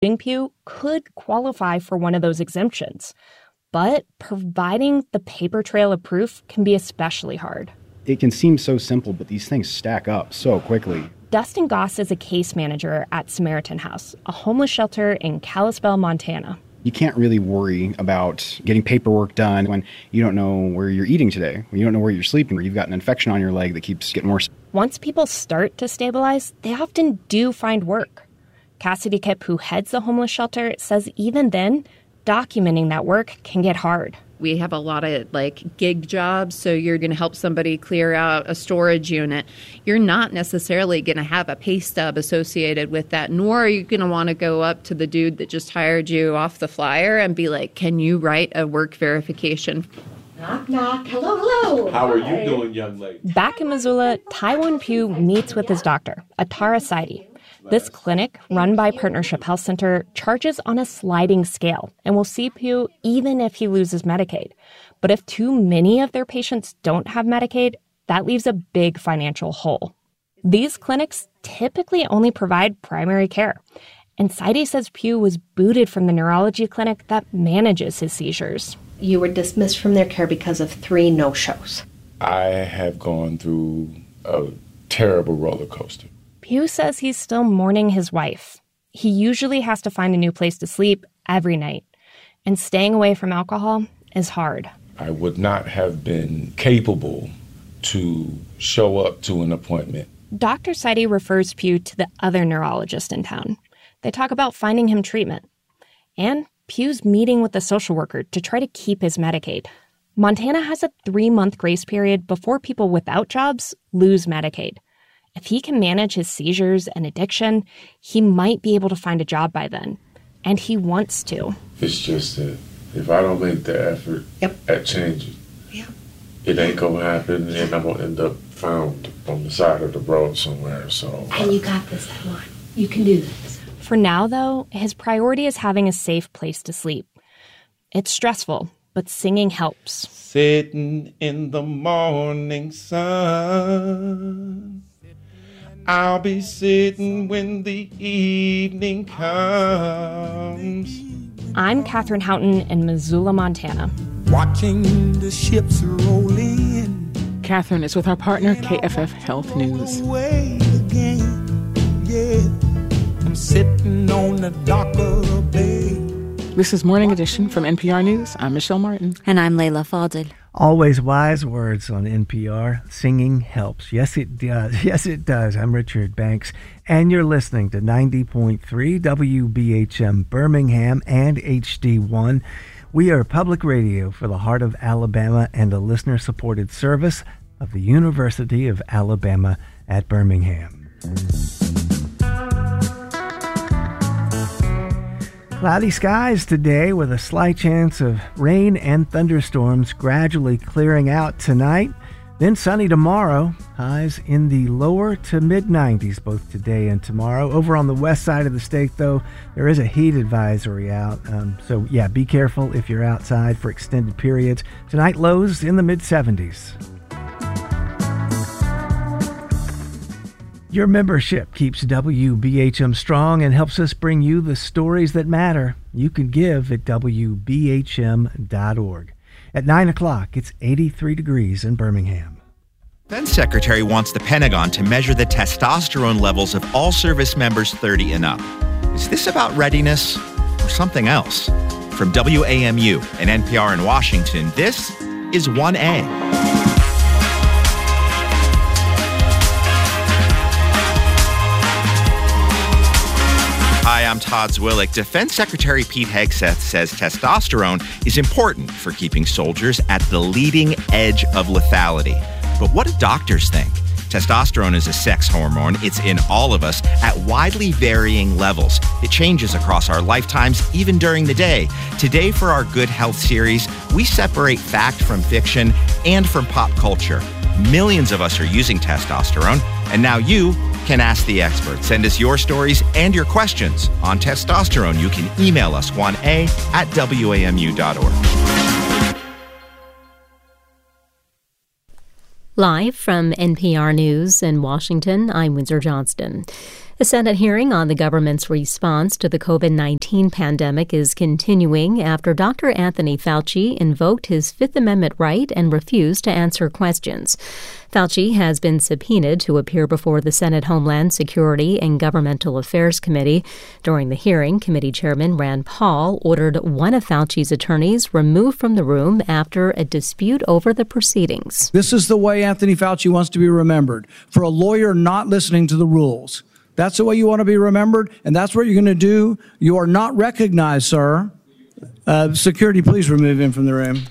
Pew could qualify for one of those exemptions. But providing the paper trail of proof can be especially hard. It can seem so simple, but these things stack up so quickly. Dustin Goss is a case manager at Samaritan House, a homeless shelter in Kalispell, Montana. You can't really worry about getting paperwork done when you don't know where you're eating today, when you don't know where you're sleeping, or you've got an infection on your leg that keeps getting worse. Once people start to stabilize, they often do find work. Cassidy Kipp, who heads the homeless shelter, says even then, documenting that work can get hard. We have a lot of gig jobs, so you're going to help somebody clear out a storage unit. You're not necessarily going to have a pay stub associated with that, nor are you going to want to go up to the dude that just hired you off the flyer and be like, can you write a work verification? Knock, knock. Hello, hello. How are you doing, young lady? Back in Missoula, Taiwan Pugh meets with his doctor, Atara Saidi. This clinic, run by Partnership Health Center, charges on a sliding scale and will see Pugh even if he loses Medicaid. But if too many of their patients don't have Medicaid, that leaves a big financial hole. These clinics typically only provide primary care. And Saidi says Pugh was booted from the neurology clinic that manages his seizures. You were dismissed from their care because of 3 no-shows. I have gone through a terrible roller coaster. Pugh says he's still mourning his wife. He usually has to find a new place to sleep every night. And staying away from alcohol is hard. I would not have been capable to show up to an appointment. Dr. Saidi refers Pugh to the other neurologist in town. They talk about finding him treatment. And Pugh's meeting with the social worker to try to keep his Medicaid. Montana has a 3-month grace period before people without jobs lose Medicaid. If he can manage his seizures and addiction, he might be able to find a job by then. And he wants to. It's just that if I don't make the effort at changing, it ain't going to happen, and I'm going to end up found on the side of the road somewhere. So. And you got this, Taiwan. You can do this. For now, though, his priority is having a safe place to sleep. It's stressful, but singing helps. Sitting in the morning sun, I'll be sitting when the evening comes. I'm Catherine Houghton in Missoula, Montana. Watching the ships roll in. Catherine is with our partner, KFF Health News. I'm sitting on the dock of the bay. This is Morning Edition from NPR News. I'm Michelle Martin. And I'm Layla Fadel. Always wise words on NPR. Singing helps. Yes, it does. Yes, it does. I'm Richard Banks, and you're listening to 90.3 WBHM Birmingham and HD1. We are public radio for the heart of Alabama and a listener-supported service of the University of Alabama at Birmingham. Cloudy skies today with a slight chance of rain and thunderstorms gradually clearing out tonight. Then sunny tomorrow, highs in the lower to mid-90s both today and tomorrow. Over on the west side of the state, though, there is a heat advisory out. So, be careful if you're outside for extended periods. Tonight, lows in the mid-70s. Your membership keeps WBHM strong and helps us bring you the stories that matter. You can give at WBHM.org. At 9 o'clock, it's 83 degrees in Birmingham. Defense Secretary wants the Pentagon to measure the testosterone levels of all service members 30 and up. Is this about readiness or something else? From WAMU and NPR in Washington, this is 1A. Hi, I'm Todd Zwillich. Defense Secretary Pete Hegseth says testosterone is important for keeping soldiers at the leading edge of lethality. But what do doctors think? Testosterone is a sex hormone. It's in all of us at widely varying levels. It changes across our lifetimes, even during the day. Today, for our Good Health series, we separate fact from fiction and from pop culture. Millions of us are using testosterone, and now you can ask the experts. Send us your stories and your questions on testosterone. You can email us 1a@wamu.org. Live from NPR News in Washington, I'm Windsor Johnston. The Senate hearing on the government's response to the COVID-19 pandemic is continuing after Dr. Anthony Fauci invoked his Fifth Amendment right and refused to answer questions. Fauci has been subpoenaed to appear before the Senate Homeland Security and Governmental Affairs Committee. During the hearing, Committee Chairman Rand Paul ordered one of Fauci's attorneys removed from the room after a dispute over the proceedings. This is the way Anthony Fauci wants to be remembered, for a lawyer not listening to the rules. That's the way you want to be remembered, and that's what you're going to do. You are not recognized, sir. Security, please remove him from the room.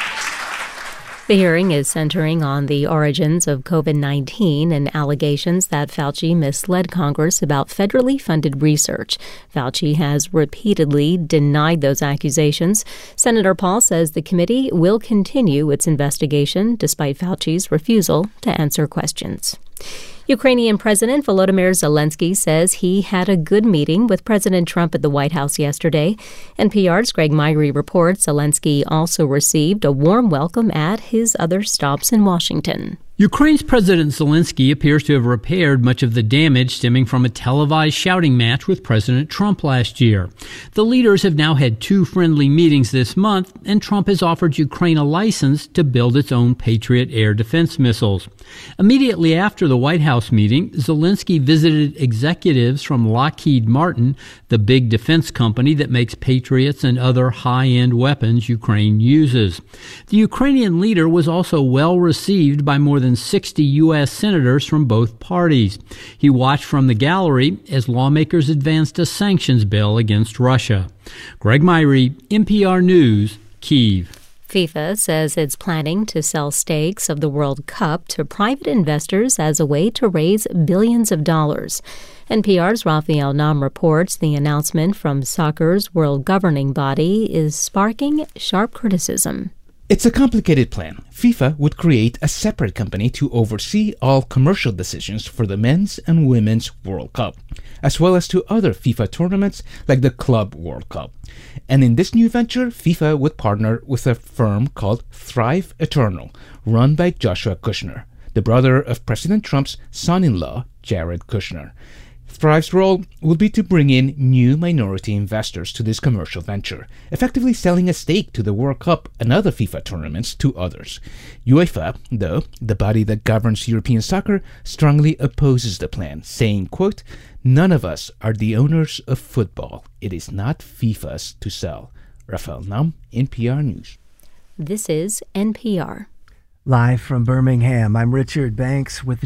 The hearing is centering on the origins of COVID-19 and allegations that Fauci misled Congress about federally funded research. Fauci has repeatedly denied those accusations. Senator Paul says the committee will continue its investigation despite Fauci's refusal to answer questions. Ukrainian President Volodymyr Zelensky says he had a good meeting with President Trump at the White House yesterday. NPR's Greg Myrie reports Zelensky also received a warm welcome at his other stops in Washington. Ukraine's President Zelensky appears to have repaired much of the damage stemming from a televised shouting match with President Trump last year. The leaders have now had 2 friendly meetings this month, and Trump has offered Ukraine a license to build its own Patriot air defense missiles. Immediately after the White House meeting, Zelensky visited executives from Lockheed Martin, the big defense company that makes Patriots and other high-end weapons Ukraine uses. The Ukrainian leader was also well received by more than 60 U.S. senators from both parties. He watched from the gallery as lawmakers advanced a sanctions bill against Russia. Greg Myrie, NPR News, Kyiv. FIFA says it's planning to sell stakes of the World Cup to private investors as a way to raise billions of dollars. NPR's Raphael Nam reports the announcement from soccer's world governing body is sparking sharp criticism. It's a complicated plan. FIFA would create a separate company to oversee all commercial decisions for the Men's and Women's World Cup, as well as to other FIFA tournaments like the Club World Cup. And in this new venture, FIFA would partner with a firm called Thrive Eternal, run by Joshua Kushner, the brother of President Trump's son-in-law, Jared Kushner. Thrive's role will be to bring in new minority investors to this commercial venture, effectively selling a stake to the World Cup and other FIFA tournaments to others. UEFA, though, the body that governs European soccer, strongly opposes the plan, saying, quote, "None of us are the owners of football. It is not FIFA's to sell." Raphael Nam, NPR News. This is NPR. Live from Birmingham, I'm Richard Banks with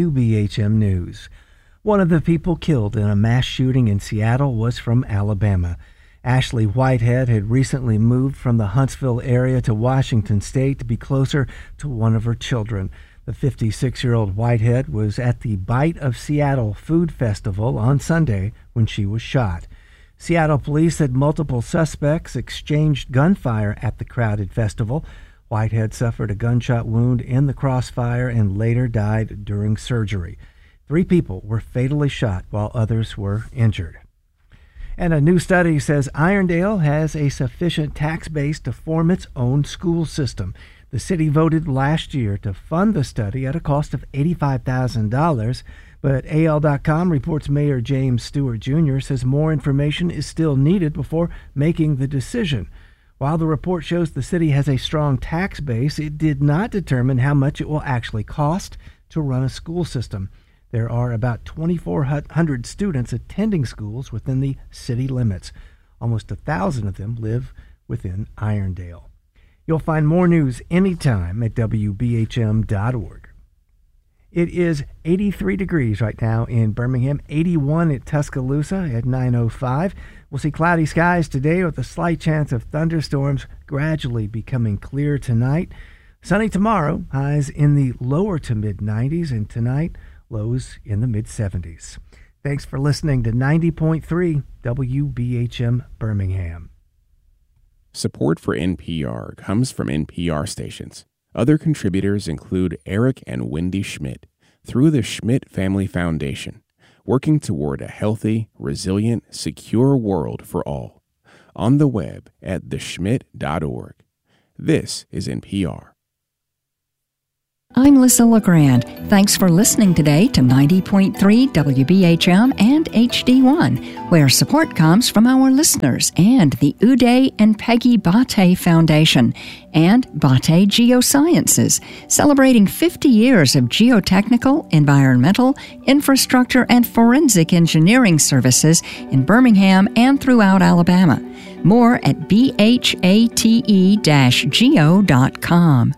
WBHM News. One of the people killed in a mass shooting in Seattle was from Alabama. Ashley Whitehead had recently moved from the Huntsville area to Washington State to be closer to one of her children. The 56-year-old Whitehead was at the Bite of Seattle Food Festival on Sunday when she was shot. Seattle police said multiple suspects exchanged gunfire at the crowded festival. Whitehead suffered a gunshot wound in the crossfire and later died during surgery. 3 people were fatally shot while others were injured. And a new study says Irondale has a sufficient tax base to form its own school system. The city voted last year to fund the study at a cost of $85,000, but AL.com reports Mayor James Stewart Jr. says more information is still needed before making the decision. While the report shows the city has a strong tax base, it did not determine how much it will actually cost to run a school system. There are about 2,400 students attending schools within the city limits. Almost 1,000 of them live within Irondale. You'll find more news anytime at WBHM.org. It is 83 degrees right now in Birmingham, 81 at Tuscaloosa at 9:05. We'll see cloudy skies today with a slight chance of thunderstorms gradually becoming clear tonight. Sunny tomorrow, highs in the lower to mid-90s, and tonight, lows in the mid-70s. Thanks for listening to 90.3 WBHM Birmingham. Support for NPR comes from NPR stations. Other contributors include Eric and Wendy Schmidt through the Schmidt Family Foundation, working toward a healthy, resilient, secure world for all. On the web at theschmidt.org. This is NPR. I'm Lissa LeGrand. Thanks for listening today to 90.3 WBHM and HD1, where support comes from our listeners and the Uday and Peggy Bate Foundation and Bate Geosciences, celebrating 50 years of geotechnical, environmental, infrastructure, and forensic engineering services in Birmingham and throughout Alabama. More at bhate-geo.com.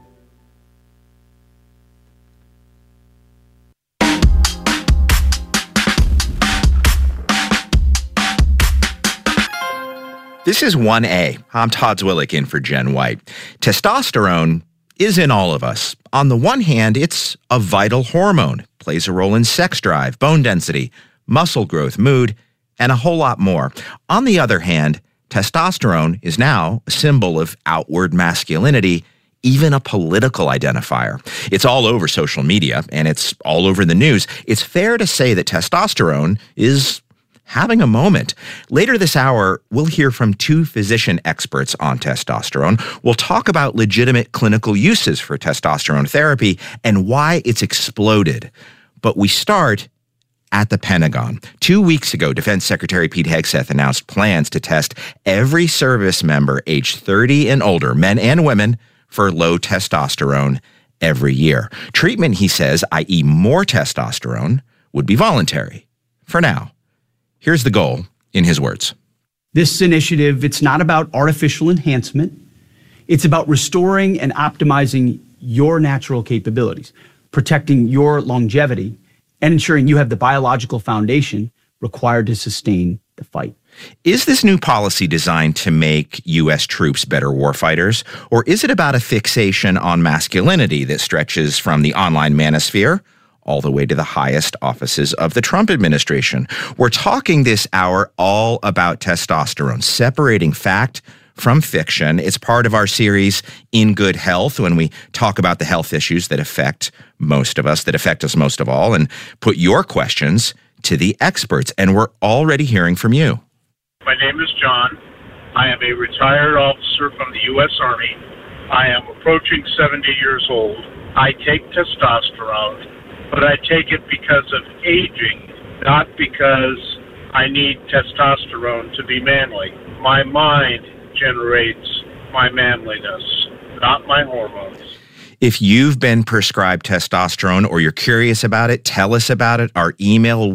This is 1A. I'm Todd Zwillich in for Jen White. Testosterone is in all of us. On the one hand, it's a vital hormone, plays a role in sex drive, bone density, muscle growth, mood, and a whole lot more. On the other hand, testosterone is now a symbol of outward masculinity, even a political identifier. It's all over social media, and it's all over the news. It's fair to say that testosterone is having a moment. Later this hour, we'll hear from two physician experts on testosterone. We'll talk about legitimate clinical uses for testosterone therapy and why it's exploded. But we start at the Pentagon. 2 weeks ago, Defense Secretary Pete Hegseth announced plans to test every service member aged 30 and older, men and women, for low testosterone every year. Treatment, he says, i.e. more testosterone, would be voluntary for now. Here's the goal, in his words. This initiative, it's not about artificial enhancement. It's about restoring and optimizing your natural capabilities, protecting your longevity, and ensuring you have the biological foundation required to sustain the fight. Is this new policy designed to make U.S. troops better warfighters, or is it about a fixation on masculinity that stretches from the online manosphere all the way to the highest offices of the Trump administration? We're talking this hour all about testosterone, separating fact from fiction. It's part of our series In Good Health, when we talk about the health issues that affect most of us, that affect us most of all, and put your questions to the experts. And we're already hearing from you. My name is John. I am a retired officer from the U.S. Army. I am approaching 70 years old. I take testosterone, but I take it because of aging, not because I need testosterone to be manly. My mind generates my manliness, not my hormones. If you've been prescribed testosterone or you're curious about it, tell us about it. Our email,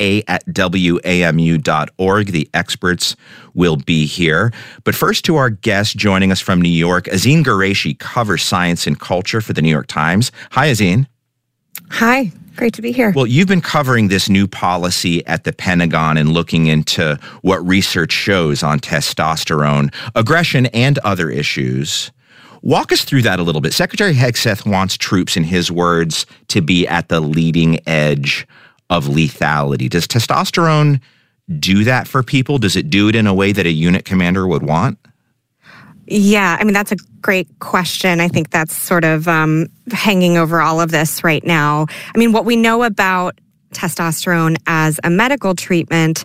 1a@wamu.org. The experts will be here. But first to our guest joining us from New York, Azeen Qureshi covers science and culture for the New York Times. Hi, Azeen. Hi. Great to be here. Well, you've been covering this new policy at the Pentagon and looking into what research shows on testosterone, aggression, and other issues. Walk us through that a little bit. Secretary Hegseth wants troops, in his words, to be at the leading edge of lethality. Does testosterone do that for people? Does it do it in a way that a unit commander would want? Yeah, I mean, that's a great question. I think that's sort of hanging over all of this right now. I mean, what we know about testosterone as a medical treatment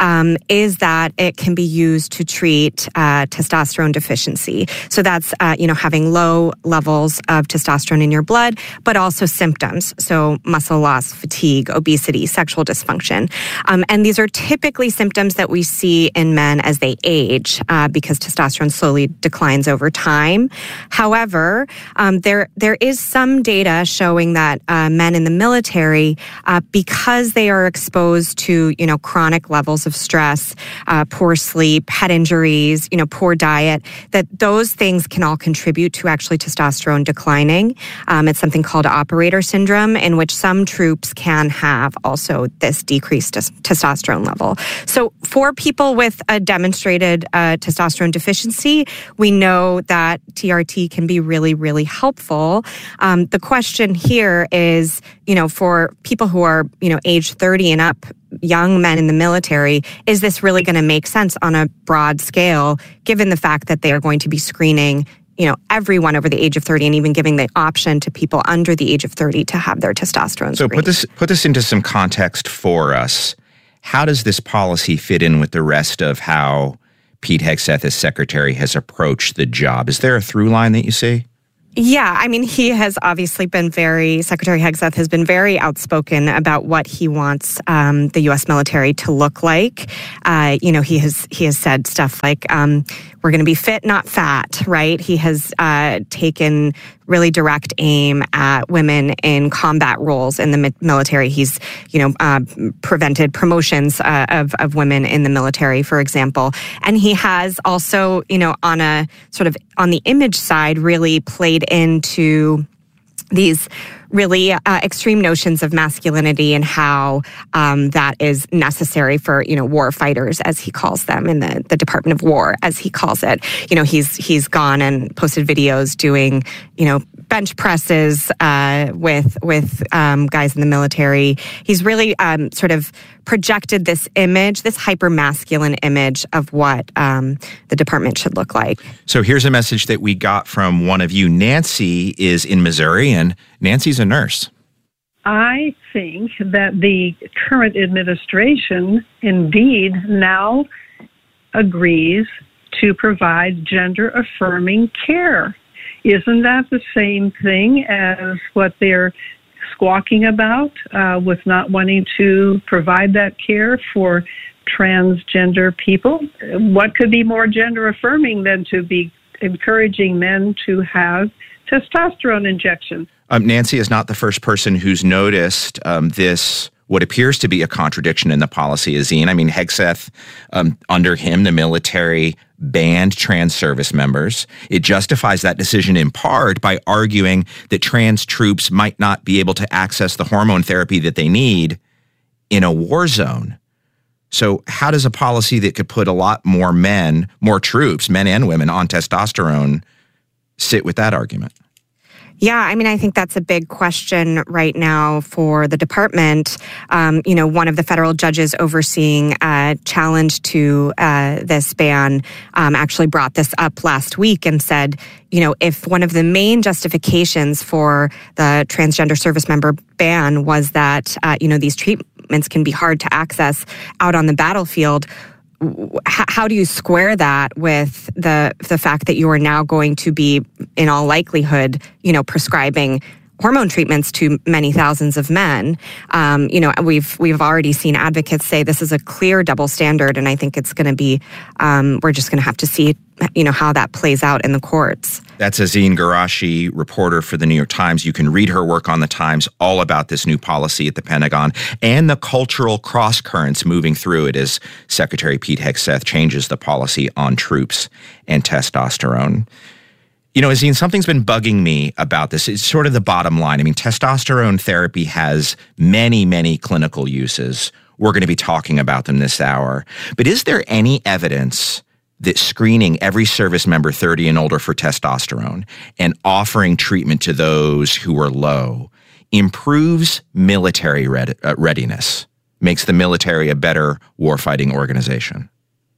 is that it can be used to treat testosterone deficiency. So that's, having low levels of testosterone in your blood, but also symptoms. So muscle loss, fatigue, obesity, sexual dysfunction. And these are typically symptoms that we see in men as they age because testosterone slowly declines over time. However, there is some data showing that men in the military, because they are exposed to, chronic levels of stress, poor sleep, head injuries, poor diet, that those things can all contribute to actually testosterone declining. It's something called operator syndrome, in which some troops can have also this decreased testosterone level. So for people with a demonstrated testosterone deficiency, we know that TRT can be really, really helpful. The question here is, for people who are, age 30 and up, young men in the military, is this really going to make sense on a broad scale, given the fact that they are going to be screening, everyone over the age of 30 and even giving the option to people under the age of 30 to have their testosterone screened? So put this into some context for us. How does this policy fit in with the rest of how Pete Hegseth as secretary has approached the job? Is there a through line that you see? Yeah, I mean, he has obviously been Secretary Hegseth has been very outspoken about what he wants the U.S. military to look like. He has said stuff like, we're going to be fit, not fat, right? He has taken really direct aim at women in combat roles in the military. He's, prevented promotions of women in the military, for example. And he has also, on the image side, really played into these really extreme notions of masculinity and how that is necessary for, war fighters, as he calls them, in the Department of War, as he calls it. He's gone and posted videos doing, bench presses with guys in the military. He's really sort of projected this image, this hyper-masculine image of what the department should look like. So here's a message that we got from one of you. Nancy is in Missouri, and Nancy's a nurse. I think that the current administration indeed now agrees to provide gender-affirming care. Isn't that the same thing as what they're squawking about with not wanting to provide that care for transgender people? What could be more gender-affirming than to be encouraging men to have testosterone injections? Nancy is not the first person who's noticed this, what appears to be a contradiction in the policy, Azine. I mean, Hegseth, under him, the military banned trans service members. It justifies that decision in part by arguing that trans troops might not be able to access the hormone therapy that they need in a war zone. So how does a policy that could put a lot more troops, men and women, on testosterone sit with that argument? Yeah, I mean, I think that's a big question right now for the department. One of the federal judges overseeing a challenge to this ban actually brought this up last week and said, if one of the main justifications for the transgender service member ban was that, these treatments can be hard to access out on the battlefield, how do you square that with the fact that you are now going to be, in all likelihood, prescribing hormone treatments to many thousands of men? We've already seen advocates say this is a clear double standard, and I think it's going to be, we're just going to have to see, how that plays out in the courts. That's Azine Garashi, reporter for the New York Times. You can read her work on the Times all about this new policy at the Pentagon and the cultural cross currents moving through it as Secretary Pete Hegseth changes the policy on troops and testosterone. Azine, something's been bugging me about this. It's sort of the bottom line. I mean, testosterone therapy has many, many clinical uses. We're going to be talking about them this hour. But is there any evidence that screening every service member 30 and older for testosterone and offering treatment to those who are low improves military readiness, makes the military a better warfighting organization?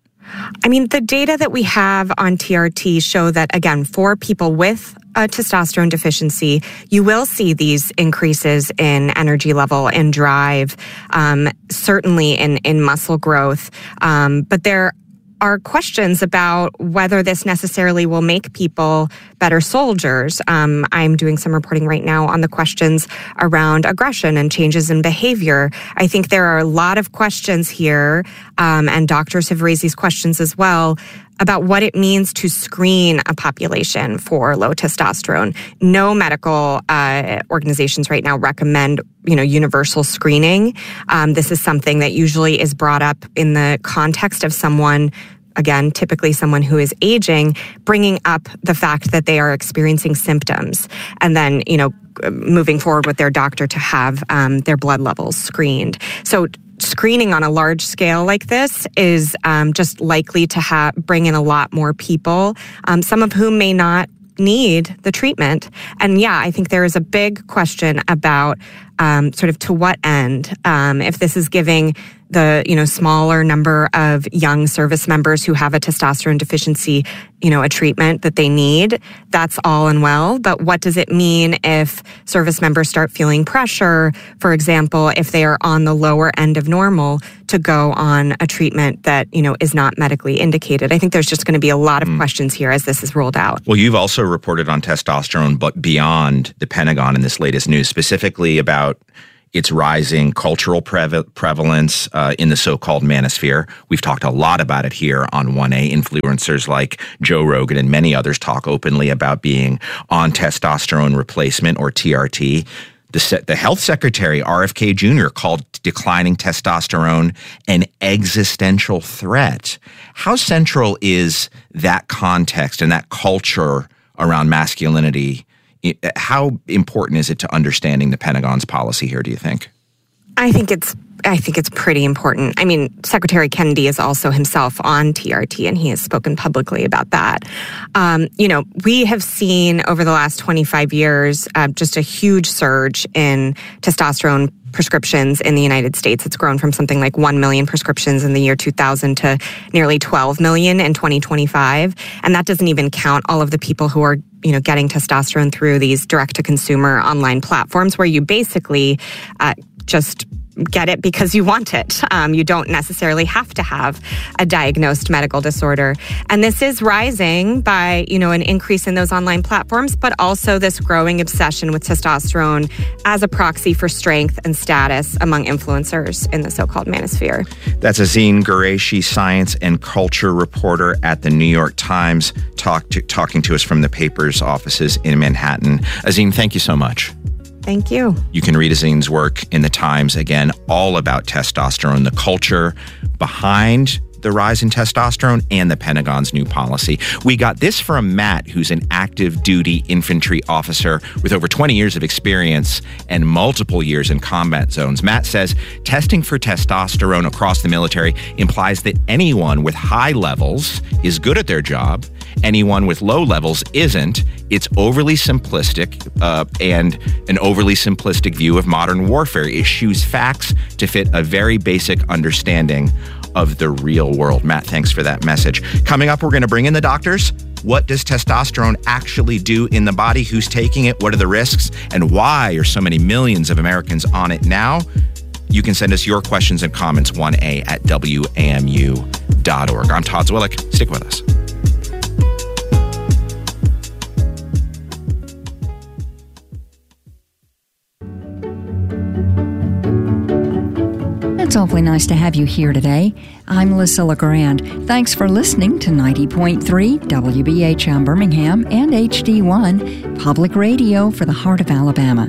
I mean, the data that we have on TRT show that, again, for people with a testosterone deficiency, you will see these increases in energy level and drive, certainly in muscle growth. But there are questions about whether this necessarily will make people better soldiers. I'm doing some reporting right now on the questions around aggression and changes in behavior. I think there are a lot of questions here, and doctors have raised these questions as well, about what it means to screen a population for low testosterone. No medical organizations right now recommend, universal screening. This is something that usually is brought up in the context of someone, again, typically someone who is aging, bringing up the fact that they are experiencing symptoms, and then, moving forward with their doctor to have their blood levels screened. So screening on a large scale like this is just likely to bring in a lot more people, some of whom may not need the treatment. And yeah, I think there is a big question about sort of to what end, if this is giving the, smaller number of young service members who have a testosterone deficiency, a treatment that they need. That's all and well. But what does it mean if service members start feeling pressure, for example, if they are on the lower end of normal, to go on a treatment that, is not medically indicated? I think there's just going to be a lot of questions here as this is rolled out. Well, you've also reported on testosterone, but beyond the Pentagon in this latest news, specifically about its rising cultural prevalence in the so-called manosphere. We've talked a lot about it here on 1A. Influencers like Joe Rogan and many others talk openly about being on testosterone replacement, or TRT. The health secretary, RFK Jr., called declining testosterone an existential threat. How central is that context and that culture around masculinity? How important is it to understanding the Pentagon's policy here, do you think? I think it's pretty important. I mean, Secretary Kennedy is also himself on TRT, and he has spoken publicly about that. We have seen over the last 25 years just a huge surge in testosterone prescriptions in the United States. It's grown from something like 1 million prescriptions in the year 2000 to nearly 12 million in 2025. And that doesn't even count all of the people who are getting testosterone through these direct-to-consumer online platforms where you basically just get it because you want it. You don't necessarily have to have a diagnosed medical disorder. And this is rising by, an increase in those online platforms, but also this growing obsession with testosterone as a proxy for strength and status among influencers in the so-called manosphere. That's Azeen Qureshi, science and culture reporter at the New York Times, talking to us from the paper's offices in Manhattan. Azeen, thank you so much. Thank you. You can read Azeen's work in the Times, again, all about testosterone, the culture behind the rise in testosterone and the Pentagon's new policy. We got this from Matt, who's an active duty infantry officer with over 20 years of experience and multiple years in combat zones. Matt says testing for testosterone across the military implies that anyone with high levels is good at their job. Anyone with low levels isn't. It's overly simplistic and an overly simplistic view of modern warfare. It eschews facts to fit a very basic understanding of the real world. Matt, thanks for that message. Coming up, we're going to bring in the doctors. What does testosterone actually do in the body? Who's taking it? What are the risks? And why are so many millions of Americans on it now? You can send us your questions and comments, 1A at WAMU.org. I'm Todd Zwillich. Stick with us. It's awfully nice to have you here today. I'm Lucilla Grand. Thanks for listening to 90.3 WBHM Birmingham and HD1 Public Radio for the heart of Alabama.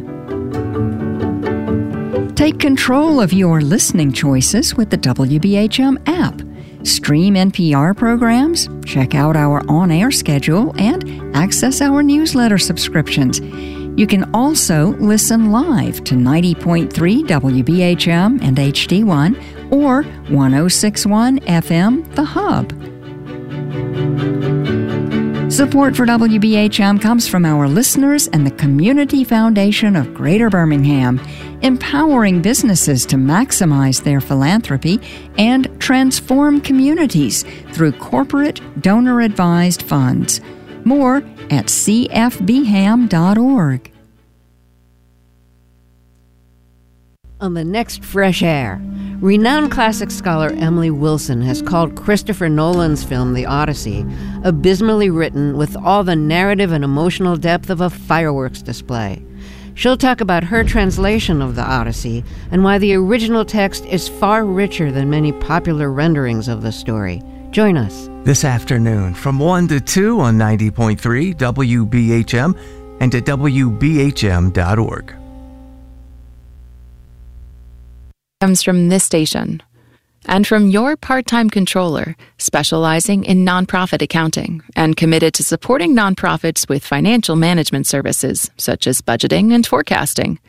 Take control of your listening choices with the WBHM app. Stream NPR programs, check out our on-air schedule, and access our newsletter subscriptions. You can also listen live to 90.3 WBHM and HD1 or 106.1 FM The Hub. Support for WBHM comes from our listeners and the Community Foundation of Greater Birmingham, empowering businesses to maximize their philanthropy and transform communities through corporate donor-advised funds. More at cfbham.org. On the next Fresh Air, renowned classic scholar Emily Wilson has called Christopher Nolan's film The Odyssey abysmally written with all the narrative and emotional depth of a fireworks display. She'll talk about her translation of The Odyssey and why the original text is far richer than many popular renderings of the story. Join us this afternoon from 1 to 2 on 90.3 WBHM and at WBHM.org. Comes from this station and from your part-time controller specializing in nonprofit accounting and committed to supporting nonprofits with financial management services such as budgeting and forecasting.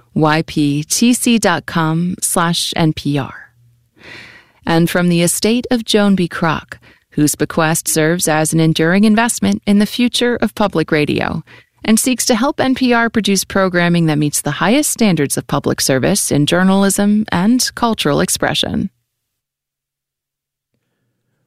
yptc.com/NPR. And from the estate of Joan B. Kroc, whose bequest serves as an enduring investment in the future of public radio and seeks to help NPR produce programming that meets the highest standards of public service in journalism and cultural expression.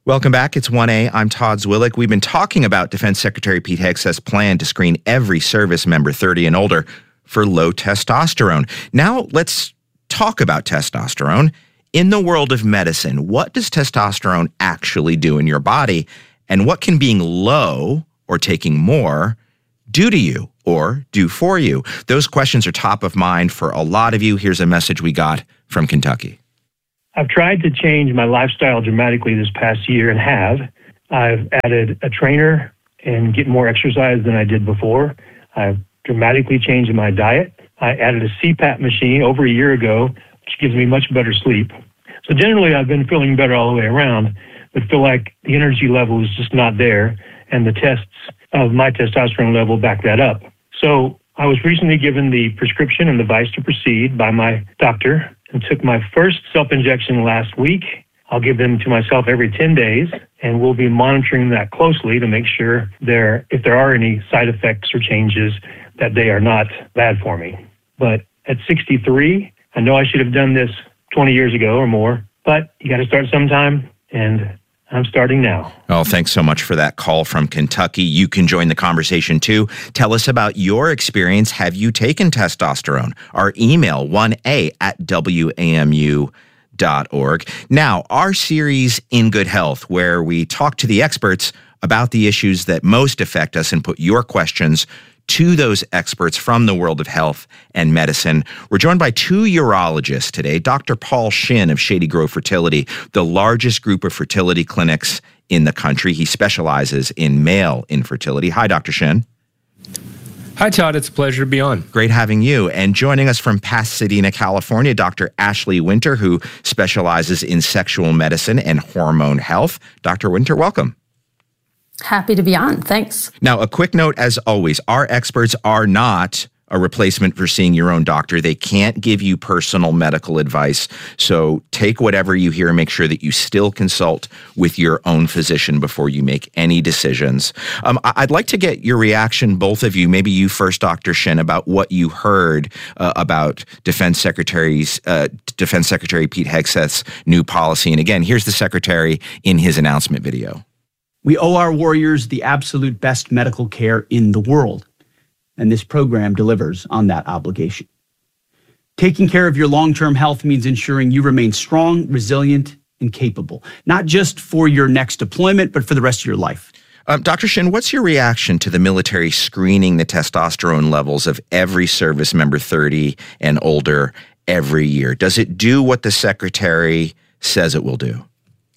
Welcome back. It's 1A. I'm Todd Zwillich. We've been talking about Defense Secretary Pete Hegseth's plan to screen every service member 30 and older for low testosterone. Now let's talk about testosterone. In the world of medicine, what does testosterone actually do in your body? And what can being low or taking more do to you or do for you? Those questions are top of mind for a lot of you. Here's a message we got from Kentucky. I've tried to change my lifestyle dramatically this past year and have. I've added a trainer and get more exercise than I did before. I've dramatically changed my diet. I added a CPAP machine over a year ago, which gives me much better sleep. So generally, I've been feeling better all the way around, but feel like the energy level is just not there, and the tests of my testosterone level back that up. So I was recently given the prescription and the advice to proceed by my doctor and took my first self-injection last week. I'll give them to myself every 10 days, and we'll be monitoring that closely to make sure if there are any side effects or changes, that they are not bad for me. But at 63, I know I should have done this 20 years ago or more, but you got to start sometime, and I'm starting now. Oh, thanks so much for that call from Kentucky. You can join the conversation too. Tell us about your experience. Have you taken testosterone? Our email, 1a@wamu.org. Now, our series In Good Health, where we talk to the experts about the issues that most affect us and put your questions to those experts from the world of health and medicine. We're joined by two urologists today. Dr. Paul Shin of Shady Grove Fertility, the largest group of fertility clinics in the country. He specializes in male infertility. Hi, Dr. Shin. Hi, Todd. It's a pleasure to be on. Great having you. And joining us from Pasadena, California, Dr. Ashley Winter, who specializes in sexual medicine and hormone health. Dr. Winter, welcome. Happy to be on. Thanks. Now, a quick note, as always, our experts are not a replacement for seeing your own doctor. They can't give you personal medical advice. So take whatever you hear and make sure that you still consult with your own physician before you make any decisions. I'd like to get your reaction, both of you, maybe you first, Dr. Shin, about what you heard about Defense Secretary Pete Hegseth's new policy. And again, here's the Secretary in his announcement video. We owe our warriors the absolute best medical care in the world, and this program delivers on that obligation. Taking care of your long-term health means ensuring you remain strong, resilient, and capable, not just for your next deployment, but for the rest of your life. Dr. Shin, what's your reaction to the military screening the testosterone levels of every service member 30 and older every year? Does it do what the Secretary says it will do?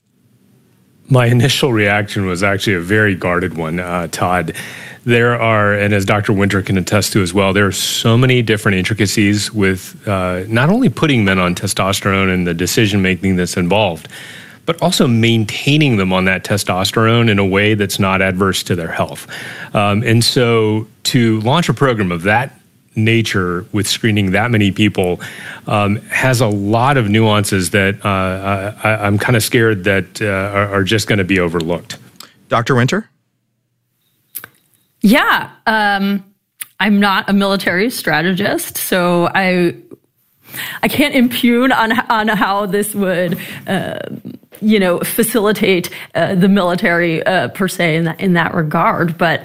My initial reaction was actually a very guarded one, Todd. There are, and as Dr. Winter can attest to as well, there are so many different intricacies with not only putting men on testosterone and the decision-making that's involved, but also maintaining them on that testosterone in a way that's not adverse to their health. And so to launch a program of that nature with screening that many people has a lot of nuances that I'm kind of scared that are just going to be overlooked. Dr. Winter? Yeah, I'm not a military strategist, so I can't impugn on how this would facilitate the military per se in that regard, but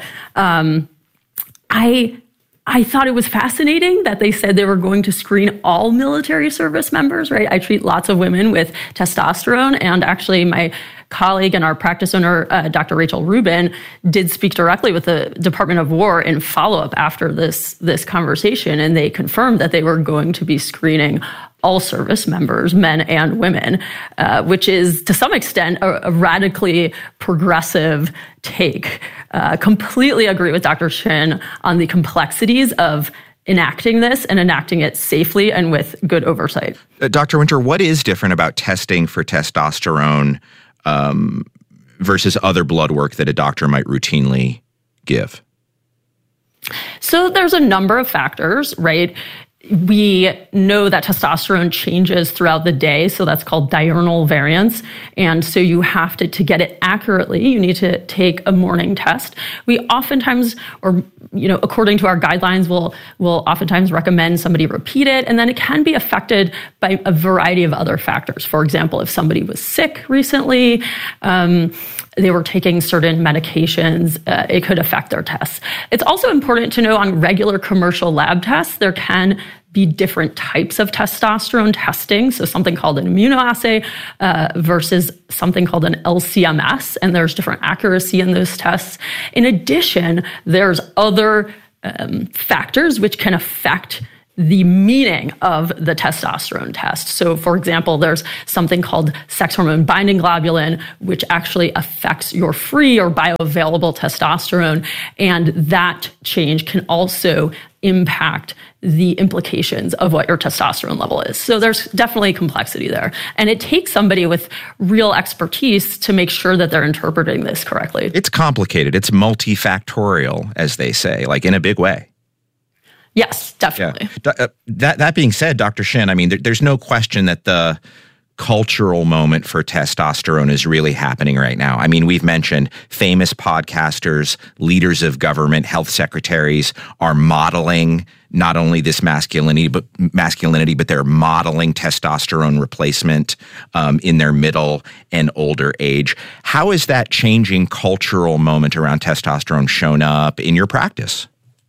I thought it was fascinating that they said they were going to screen all military service members, right? I treat lots of women with testosterone, and actually my colleague and our practice owner, Dr. Rachel Rubin, did speak directly with the Department of War in follow-up after this conversation, and they confirmed that they were going to be screening all service members, men and women, which is to some extent a radically progressive take. Completely agree with Dr. Shin on the complexities of enacting this and enacting it safely and with good oversight. Dr. Winter, what is different about testing for testosterone versus other blood work that a doctor might routinely give? So there's a number of factors, right? we know that testosterone changes throughout the day, so that's called diurnal variance. And so you have to get it accurately, you need to take a morning test. We oftentimes, or according to our guidelines, will oftentimes recommend somebody repeat it, and then it can be affected by a variety of other factors. For example, if somebody was sick recently, they were taking certain medications, it could affect their tests. It's also important to know on regular commercial lab tests, there can be different types of testosterone testing. So something called an immunoassay versus something called an LCMS, and there's different accuracy in those tests. In addition, there's other factors which can affect the meaning of the testosterone test. So, for example, there's something called sex hormone binding globulin, which actually affects your free or bioavailable testosterone. And that change can also impact the implications of what your testosterone level is. So there's definitely complexity there. And it takes somebody with real expertise to make sure that they're interpreting this correctly. It's complicated. It's multifactorial, as they say, like in a big way. Yes, definitely. Yeah. That being said, Dr. Shin, I mean, there's no question that the cultural moment for testosterone is really happening right now. I mean, we've mentioned famous podcasters, leaders of government, health secretaries are modeling not only this masculinity, but they're modeling testosterone replacement in their middle and older age. How is that changing cultural moment around testosterone shown up in your practice?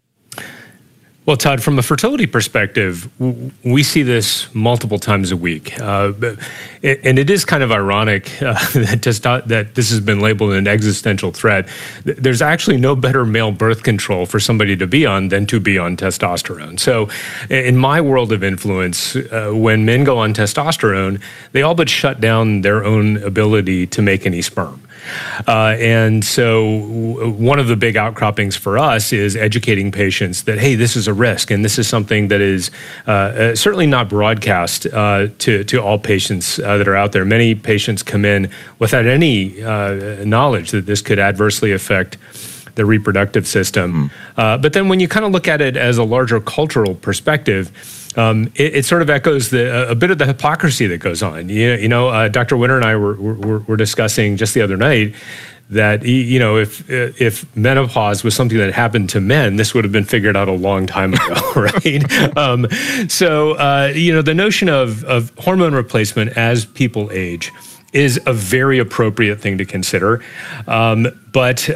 Well, Todd, from a fertility perspective, we see this multiple times a week. And it is kind of ironic that this has been labeled an existential threat. There's actually no better male birth control for somebody to be on than to be on testosterone. So in my world of influence, when men go on testosterone, they all but shut down their own ability to make any sperm. And so one of the big outcroppings for us is educating patients that, hey, this is a risk, and this is something that is certainly not broadcast to all patients that are out there. Many patients come in without any knowledge that this could adversely affect the reproductive system. But then when you kind of look at it as a larger cultural perspective, it sort of echoes a bit of the hypocrisy that goes on. Dr. Winter and I were discussing just the other night that, if menopause was something that happened to men, this would have been figured out a long time ago, right? So the notion of hormone replacement as people age is a very appropriate thing to consider. But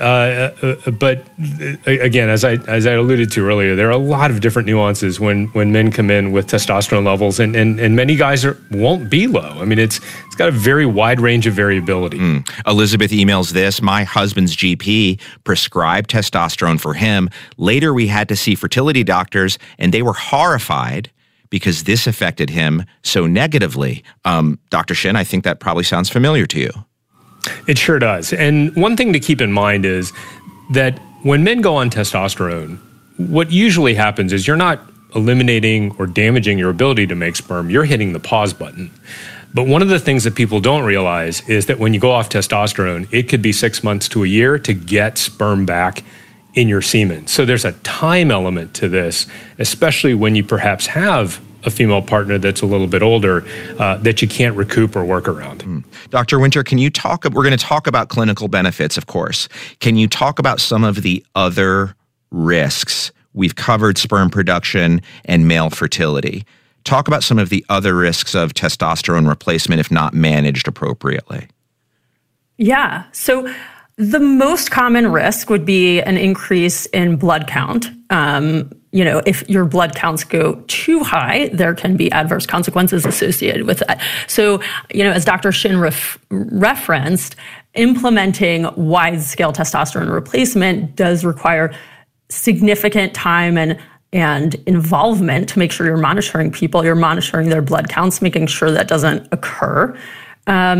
again, as I alluded to earlier, there are a lot of different nuances when men come in with testosterone levels, and many guys won't be low. I mean, it's got a very wide range of variability. Elizabeth emails this: my husband's GP prescribed testosterone for him. Later, we had to see fertility doctors, and they were horrified because this affected him so negatively. Dr. Shin, I think that probably sounds familiar to you. It sure does. And one thing to keep in mind is that when men go on testosterone, what usually happens is you're not eliminating or damaging your ability to make sperm, you're hitting the pause button. But one of the things that people don't realize is that when you go off testosterone, it could be 6 months to a year to get sperm back in your semen. So there's a time element to this, especially when you perhaps have a female partner that's a little bit older that you can't recoup or work around. Dr. Winter, can you talk, we're going to talk about clinical benefits, of course. Can you talk about some of the other risks? We've covered sperm production and male fertility. Talk about some of the other risks of testosterone replacement if not managed appropriately. Yeah. So the most common risk would be an increase in blood count. If your blood counts go too high, there can be adverse consequences associated with that. So, as Dr. Shin referenced, implementing wide-scale testosterone replacement does require significant time and involvement to make sure you're monitoring people, you're monitoring their blood counts, making sure that doesn't occur.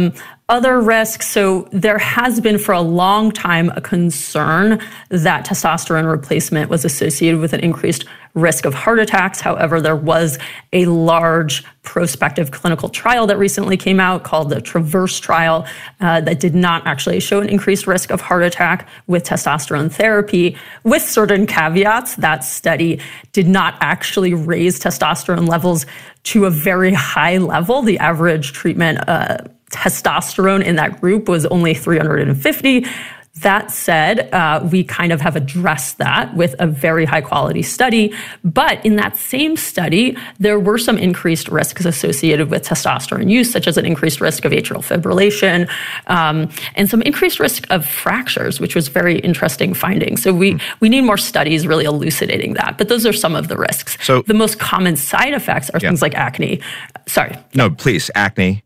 Other risks, so there has been for a long time a concern that testosterone replacement was associated with an increased risk of heart attacks. However, there was a large prospective clinical trial that recently came out called the TRAVERSE trial that did not actually show an increased risk of heart attack with testosterone therapy. With certain caveats, that study did not actually raise testosterone levels to a very high level. The average treatment testosterone in that group was only 350. That said, we kind of have addressed that with a very high quality study. But in that same study, there were some increased risks associated with testosterone use, such as an increased risk of atrial fibrillation, and some increased risk of fractures, which was very interesting finding. So we need more studies really elucidating that. But those are some of the risks. So the most common side effects are things like acne. Sorry. No, please, acne.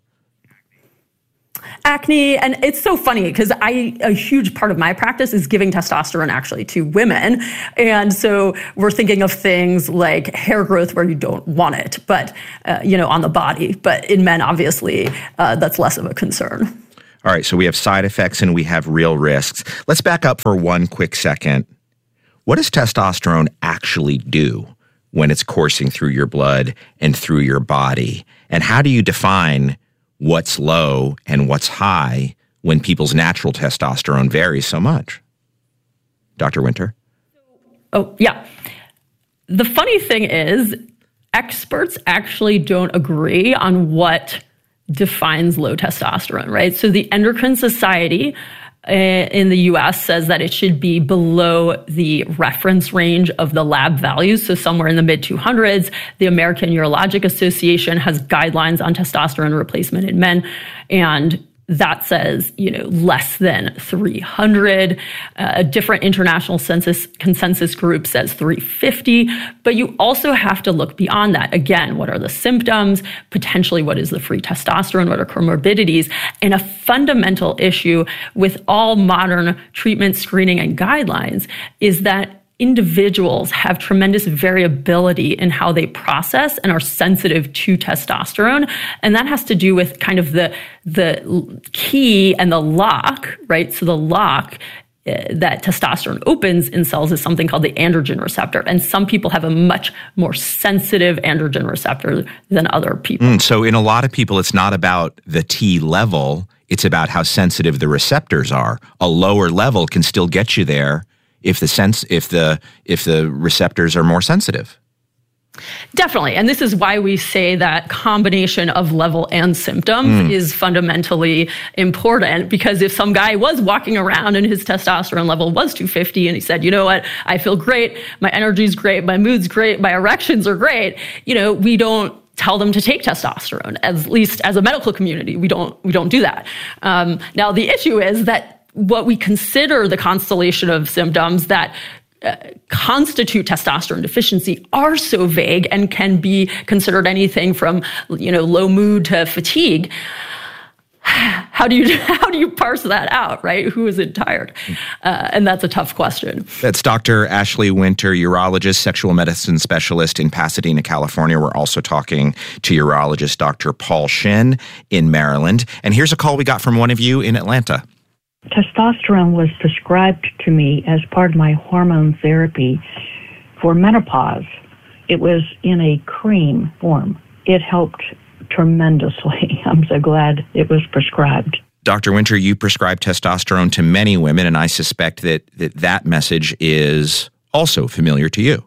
Acne, and it's so funny because a huge part of my practice is giving testosterone actually to women. And so we're thinking of things like hair growth where you don't want it, but, on the body. But in men, obviously, that's less of a concern. All right, so we have side effects and we have real risks. Let's back up for one quick second. What does testosterone actually do when it's coursing through your blood and through your body? And how do you define what's low and what's high when people's natural testosterone varies so much? Dr. Winter? Oh, yeah. The funny thing is, experts actually don't agree on what defines low testosterone, right? So the Endocrine Society in the US says that it should be below the reference range of the lab values, so somewhere in the mid 200s. The American Urologic Association has guidelines on testosterone replacement in men, and that says, less than 300. A different international consensus group says 350. But you also have to look beyond that. Again, what are the symptoms? Potentially, what is the free testosterone? What are comorbidities? And a fundamental issue with all modern treatment, screening, and guidelines is that individuals have tremendous variability in how they process and are sensitive to testosterone. And that has to do with kind of the key and the lock, right? So the lock that testosterone opens in cells is something called the androgen receptor. And some people have a much more sensitive androgen receptor than other people. So in a lot of people, it's not about the T level. It's about how sensitive the receptors are. A lower level can still get you there if the receptors are more sensitive. Definitely. And this is why we say that combination of level and symptoms is fundamentally important, because if some guy was walking around and his testosterone level was 250 and he said, you know what, I feel great, my energy's great, my mood's great, my erections are great, we don't tell them to take testosterone. At least as a medical community, we don't do that. Now the issue is that what we consider the constellation of symptoms that constitute testosterone deficiency are so vague and can be considered anything from, low mood to fatigue. How do you parse that out, right? Who isn't tired? And that's a tough question. That's Dr. Ashley Winter, urologist, sexual medicine specialist in Pasadena, California. We're also talking to urologist Dr. Paul Shin in Maryland. And here's a call we got from one of you in Atlanta. Testosterone was prescribed to me as part of my hormone therapy for menopause. It was in a cream form. It helped tremendously. I'm so glad it was prescribed. Dr. Winter, you prescribe testosterone to many women, and I suspect that message is also familiar to you.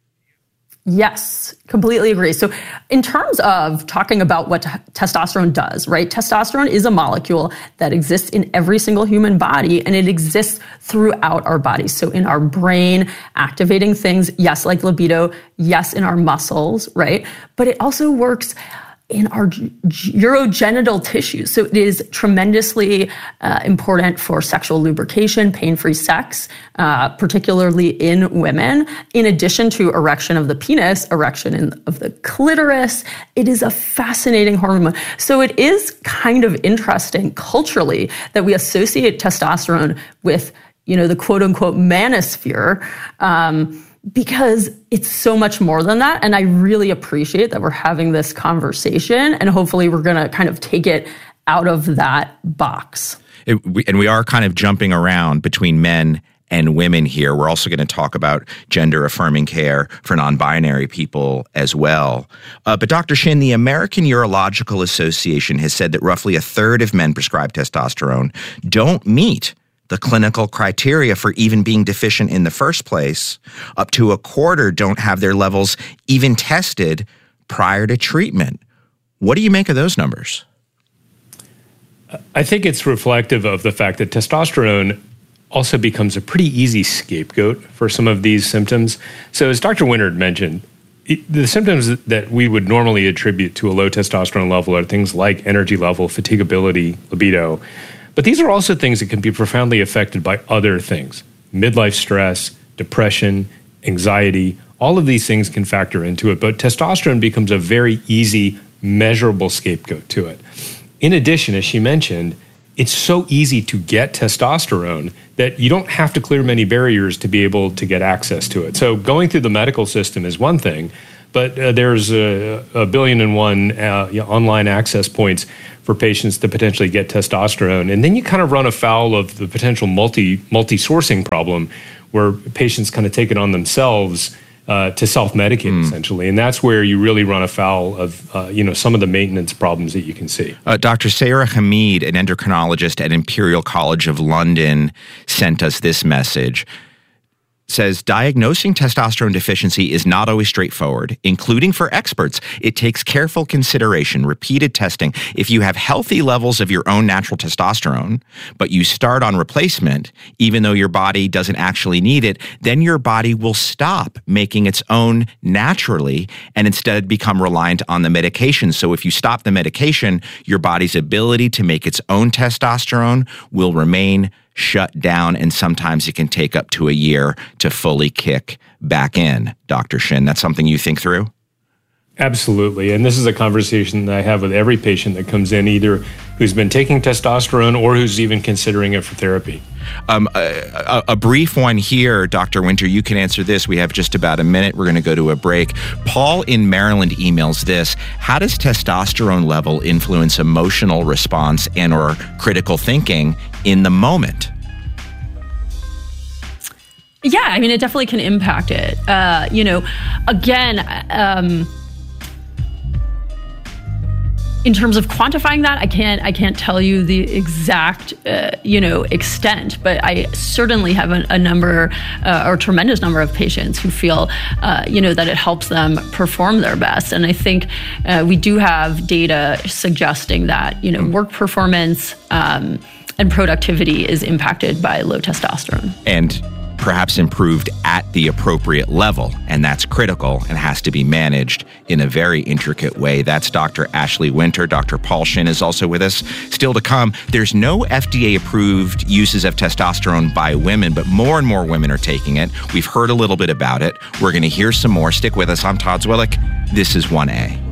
Yes, completely agree. So in terms of talking about what testosterone does, right? Testosterone is a molecule that exists in every single human body, and it exists throughout our body. So in our brain, activating things, yes, like libido, yes, in our muscles, right? But it also works in our urogenital tissues. So it is tremendously important for sexual lubrication, pain-free sex, particularly in women. In addition to erection of the penis, erection of the clitoris, it is a fascinating hormone. So it is kind of interesting culturally that we associate testosterone with, the quote-unquote manosphere, because it's so much more than that. And I really appreciate that we're having this conversation, and hopefully we're going to kind of take it out of that box. And we are kind of jumping around between men and women here. We're also going to talk about gender-affirming care for non-binary people as well. But Dr. Shin, the American Urological Association has said that roughly a third of men prescribed testosterone don't meet the clinical criteria for even being deficient in the first place. Up to a quarter don't have their levels even tested prior to treatment. What do you make of those numbers? I think it's reflective of the fact that testosterone also becomes a pretty easy scapegoat for some of these symptoms. So as Dr. Winters mentioned, the symptoms that we would normally attribute to a low testosterone level are things like energy level, fatigability, libido. But these are also things that can be profoundly affected by other things. Midlife stress, depression, anxiety, all of these things can factor into it. But testosterone becomes a very easy, measurable scapegoat to it. In addition, as she mentioned, it's so easy to get testosterone that you don't have to clear many barriers to be able to get access to it. So going through the medical system is one thing, but there's a 1 billion and one online access points for patients to potentially get testosterone. And then you kind of run afoul of the potential multi-sourcing problem where patients kind of take it on themselves to self-medicate, essentially. And that's where you really run afoul of, some of the maintenance problems that you can see. Dr. Sarah Hamid, an endocrinologist at Imperial College of London, sent us this message. Says diagnosing testosterone deficiency is not always straightforward, including for experts. It takes careful consideration, repeated testing. If you have healthy levels of your own natural testosterone, but you start on replacement, even though your body doesn't actually need it, then your body will stop making its own naturally and instead become reliant on the medication. So if you stop the medication, your body's ability to make its own testosterone will remain shut down, and sometimes it can take up to a year to fully kick back in. Dr. Shin, that's something you think through? Absolutely. And this is a conversation that I have with every patient that comes in, either who's been taking testosterone or who's even considering it for therapy. A brief one here, Dr. Winter, you can answer this. We have just about a minute. We're going to go to a break. Paul in Maryland emails this. How does testosterone level influence emotional response and or critical thinking in the moment? Yeah, I mean, it definitely can impact it. In terms of quantifying that, I can't tell you the exact, extent, but I certainly have a number or tremendous number of patients who feel, that it helps them perform their best. And I think we do have data suggesting that, work performance and productivity is impacted by low testosterone. And perhaps improved at the appropriate level, and that's critical and has to be managed in a very intricate way. That's Dr. Ashley Winter. Dr. Paul Shin is also with us. Still to come, there's no FDA-approved uses of testosterone by women, but more and more women are taking it. We've heard a little bit about it. We're going to hear some more. Stick with us. I'm Todd Zwillich. This is 1A.